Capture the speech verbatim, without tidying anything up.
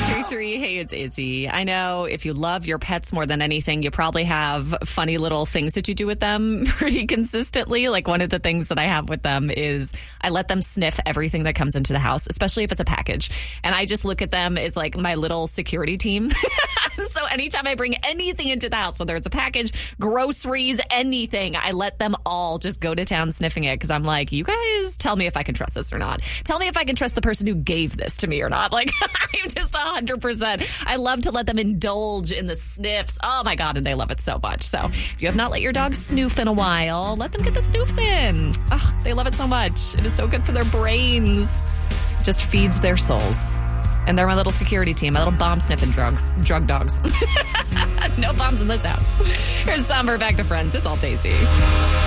nine three three. Hey, it's Izzy. I know if you love your pets more than anything, you probably have funny little things that you do with them pretty consistently. Like one of the things that I have with them is I let them sniff everything that comes into the house, especially if it's a package. And I just look at them as like my little security team. So anytime I bring anything into the house, whether it's a package, groceries, anything, I let them all just go to town sniffing it because I'm like, you guys tell me if I can trust this or not. Tell me if I can trust the person who gave this to me or not. Like, I'm just one hundred percent. I love to let them indulge in the sniffs. Oh, my God, and they love it so much. So if you have not let your dog snoof in a while, let them get the snoofs in. Oh, they love it so much. It is so good for their brains. It just feeds their souls. And they're my little security team, my little bomb-sniffing drugs, drug dogs. No bombs in this house. Here's Summer, back to Friends. It's all Daisy.